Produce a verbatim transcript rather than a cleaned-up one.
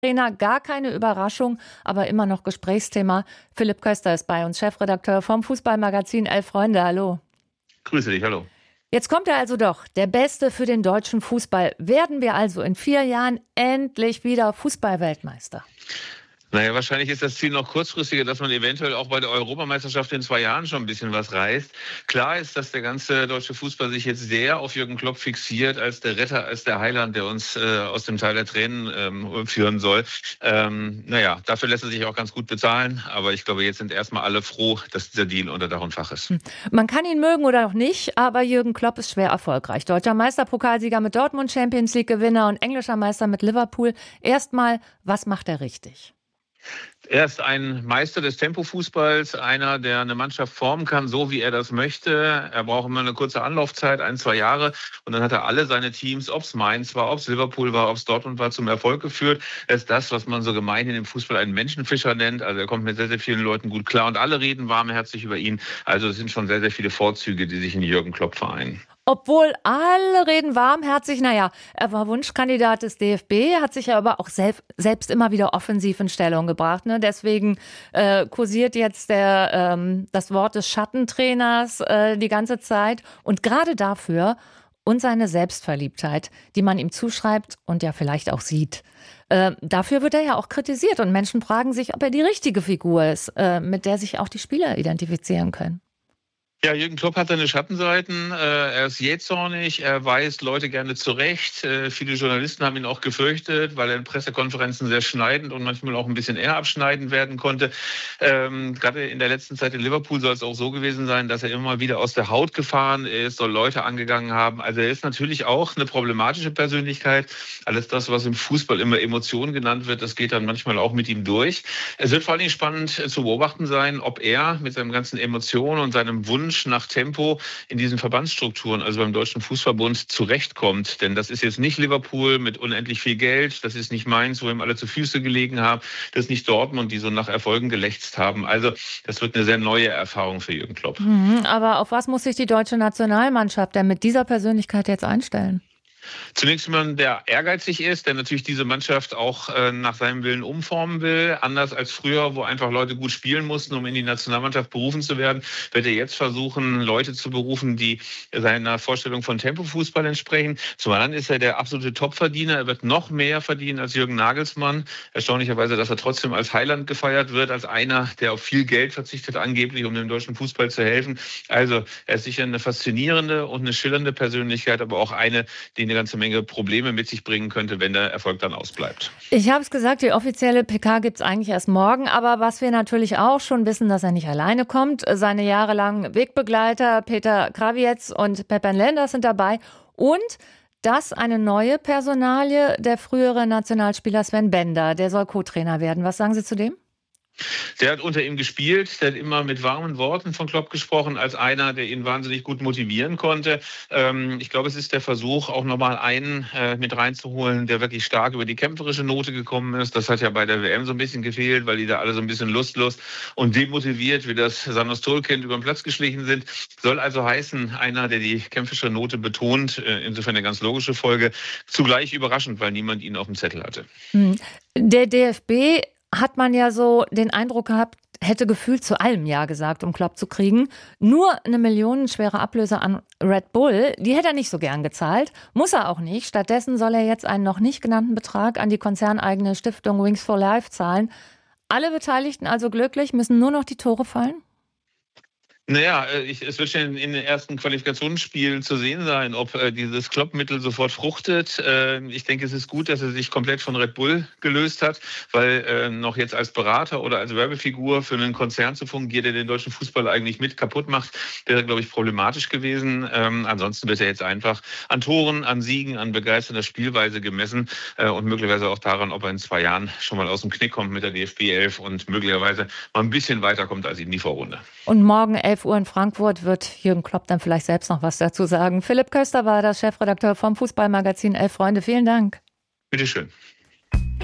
Trainer, gar keine Überraschung, aber immer noch Gesprächsthema. Philipp Köster ist bei uns, Chefredakteur vom Fußballmagazin Elf Freunde. Hallo. Grüße dich, hallo. Jetzt kommt er also doch, der Beste für den deutschen Fußball. Werden wir also in vier Jahren endlich wieder Fußballweltmeister? Naja, wahrscheinlich ist das Ziel noch kurzfristiger, dass man eventuell auch bei der Europameisterschaft in zwei Jahren schon ein bisschen was reißt. Klar ist, dass der ganze deutsche Fußball sich jetzt sehr auf Jürgen Klopp fixiert, als der Retter, als der Heiland, der uns äh, aus dem Tal der Tränen ähm, führen soll. Ähm, naja, dafür lässt er sich auch ganz gut bezahlen. Aber ich glaube, jetzt sind erstmal alle froh, dass dieser Deal unter Dach und Fach ist. Man kann ihn mögen oder auch nicht, aber Jürgen Klopp ist schwer erfolgreich. Deutscher Meisterpokalsieger mit Dortmund, Champions League-Gewinner und englischer Meister mit Liverpool. Erstmal, was macht er richtig? Er ist ein Meister des Tempofußballs, einer, der eine Mannschaft formen kann, so wie er das möchte. Er braucht immer eine kurze Anlaufzeit, ein, zwei Jahre. Und dann hat er alle seine Teams, ob es Mainz war, ob es Liverpool war, ob es Dortmund war, zum Erfolg geführt. Er ist das, was man so gemeinhin im Fußball einen Menschenfischer nennt. Also er kommt mit sehr, sehr vielen Leuten gut klar. Und alle reden warmherzig über ihn. Also es sind schon sehr, sehr viele Vorzüge, die sich in Jürgen Klopp vereinen. Obwohl alle reden warmherzig, naja, er war Wunschkandidat des D F B, hat sich ja aber auch selbst, selbst immer wieder offensiv in Stellung gebracht. Ne? Deswegen äh, kursiert jetzt der, ähm, das Wort des Schattentrainers äh, die ganze Zeit. Und gerade dafür und seine Selbstverliebtheit, die man ihm zuschreibt und ja vielleicht auch sieht. Äh, dafür wird er ja auch kritisiert und Menschen fragen sich, ob er die richtige Figur ist, äh, mit der sich auch die Spieler identifizieren können. Ja, Jürgen Klopp hat seine Schattenseiten. Er ist jähzornig, er weist Leute gerne zurecht. Viele Journalisten haben ihn auch gefürchtet, weil er in Pressekonferenzen sehr schneidend und manchmal auch ein bisschen eher abschneidend werden konnte. Ähm, gerade in der letzten Zeit in Liverpool soll es auch so gewesen sein, dass er immer mal wieder aus der Haut gefahren ist, soll Leute angegangen haben. Also er ist natürlich auch eine problematische Persönlichkeit. Alles das, was im Fußball immer Emotionen genannt wird, das geht dann manchmal auch mit ihm durch. Es wird vor allem spannend zu beobachten sein, ob er mit seinen ganzen Emotionen und seinem Wunsch nach Tempo in diesen Verbandsstrukturen, also beim Deutschen Fußballbund, zurechtkommt. Denn das ist jetzt nicht Liverpool mit unendlich viel Geld, das ist nicht Mainz, wo ihm alle zu Füße gelegen haben, das ist nicht Dortmund, die so nach Erfolgen gelächzt haben. Also das wird eine sehr neue Erfahrung für Jürgen Klopp. Mhm, aber auf was muss sich die deutsche Nationalmannschaft denn mit dieser Persönlichkeit jetzt einstellen? Zunächst jemand, der ehrgeizig ist, der natürlich diese Mannschaft auch äh, nach seinem Willen umformen will. Anders als früher, wo einfach Leute gut spielen mussten, um in die Nationalmannschaft berufen zu werden, wird er jetzt versuchen, Leute zu berufen, die seiner Vorstellung von Tempofußball entsprechen. Zum anderen ist er der absolute Topverdiener. Er wird noch mehr verdienen als Jürgen Nagelsmann. Erstaunlicherweise, dass er trotzdem als Heiland gefeiert wird, als einer, der auf viel Geld verzichtet, angeblich, um dem deutschen Fußball zu helfen. Also er ist sicher eine faszinierende und eine schillernde Persönlichkeit, aber auch eine, die eine ganze Menge Probleme mit sich bringen könnte, wenn der Erfolg dann ausbleibt. Ich habe es gesagt, die offizielle P K gibt es eigentlich erst morgen. Aber was wir natürlich auch schon wissen, dass er nicht alleine kommt. Seine jahrelangen Wegbegleiter Peter Krawietz und Pepijn Lenders sind dabei. Und dass eine neue Personalie, der frühere Nationalspieler Sven Bender, der soll Co-Trainer werden. Was sagen Sie zu dem? Der hat unter ihm gespielt, der hat immer mit warmen Worten von Klopp gesprochen, als einer, der ihn wahnsinnig gut motivieren konnte. Ähm, ich glaube, es ist der Versuch, auch nochmal einen äh, mit reinzuholen, der wirklich stark über die kämpferische Note gekommen ist. Das hat ja bei der W M so ein bisschen gefehlt, weil die da alle so ein bisschen lustlos und demotiviert, wie das Sannos Tolkind über den Platz geschlichen sind. Soll also heißen, einer, der die kämpferische Note betont, äh, insofern eine ganz logische Folge. Zugleich überraschend, weil niemand ihn auf dem Zettel hatte. Der D F B hat man ja so den Eindruck gehabt, hätte gefühlt zu allem Ja gesagt, um Klopp zu kriegen. Nur eine millionenschwere Ablöse an Red Bull, die hätte er nicht so gern gezahlt. Muss er auch nicht. Stattdessen soll er jetzt einen noch nicht genannten Betrag an die konzerneigene Stiftung Wings for Life zahlen. Alle Beteiligten also glücklich, müssen nur noch die Tore fallen? Naja, ich, es wird schon in den ersten Qualifikationsspielen zu sehen sein, ob äh, dieses Klopp-Mittel sofort fruchtet. Äh, ich denke, es ist gut, dass er sich komplett von Red Bull gelöst hat, weil äh, noch jetzt als Berater oder als Werbefigur für einen Konzern zu fungieren, der den deutschen Fußball eigentlich mit kaputt macht, wäre, glaube ich, problematisch gewesen. Ähm, ansonsten wird er jetzt einfach an Toren, an Siegen, an begeisternder Spielweise gemessen äh, und möglicherweise auch daran, ob er in zwei Jahren schon mal aus dem Knick kommt mit der D F B elf und möglicherweise mal ein bisschen weiterkommt als in die Vorrunde. Und morgen elf Uhr in Frankfurt wird Jürgen Klopp dann vielleicht selbst noch was dazu sagen. Philipp Köster war das, Chefredakteur vom Fußballmagazin Elf Freunde. Vielen Dank. Bitteschön.